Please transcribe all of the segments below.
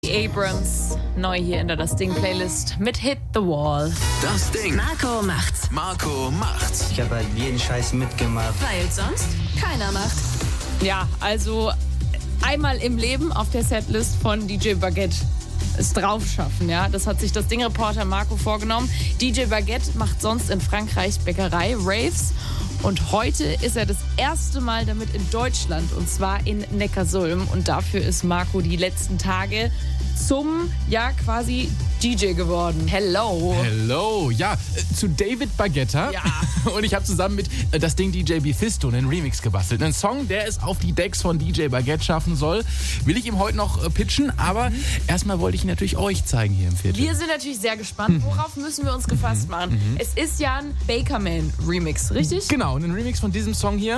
Abrams, neu hier in der Das Ding-Playlist mit Hit the Wall. Das Ding. Marco macht's. Marco macht's. Ich habe halt jeden Scheiß mitgemacht. Weil sonst keiner macht. Ja, also einmal im Leben auf der Setlist von DJ Baguette es drauf schaffen, ja. Das hat sich das Ding-Reporter Marco vorgenommen. DJ Baguette macht sonst in Frankreich Bäckerei, Raves. Und heute ist er das erste Mal damit in Deutschland, und zwar in Neckarsulm. Und dafür ist Marco die letzten Tage zum, ja, quasi DJ geworden. Hello. Hello, ja, zu David Baguetta. Ja. Und ich habe zusammen mit das Ding DJ Bifisto einen Remix gebastelt. Einen Song, der es auf die Decks von DJ Baguette schaffen soll. Will ich ihm heute noch pitchen, aber erstmal wollte ich ihn natürlich euch zeigen hier im Viertel. Wir sind natürlich sehr gespannt. Worauf müssen wir uns gefasst machen? Es ist ja ein Bakerman-Remix, richtig? Genau, ein Remix von diesem Song hier.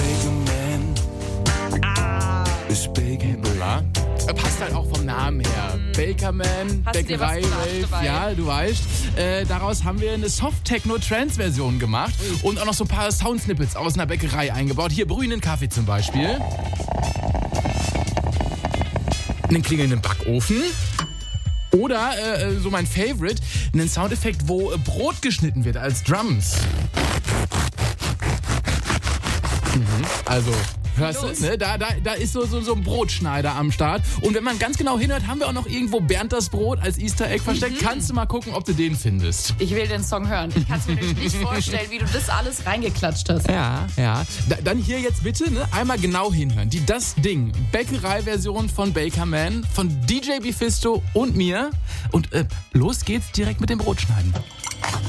Ist Bakerman. Ja. Passt halt auch vom Namen her. Bakerman, Hast du dir was Bäckerei, gedacht Rave, dabei? ja, du weißt. Daraus haben wir eine Soft-Techno-Trance-Version gemacht und auch noch so ein paar Soundsnippets aus einer Bäckerei eingebaut. Hier brühenden Kaffee zum Beispiel. Einen klingelnden Backofen. Oder, so mein Favorite, einen Soundeffekt, wo Brot geschnitten wird als Drums. Also, hörst du, ne? Da ist so ein Brotschneider am Start. Und wenn man ganz genau hinhört, haben wir auch noch irgendwo Bernd das Brot als Easter Egg versteckt. Kannst du mal gucken, ob du den findest. Ich will den Song hören. Ich kann es mir nämlich nicht vorstellen, wie du das alles reingeklatscht hast. Ja. Dann hier jetzt bitte, ne, einmal genau hinhören. Die Das Ding, Bäckerei-Version von Bakerman, von DJ Bifisto und mir. Und los geht's direkt mit dem Brotschneiden.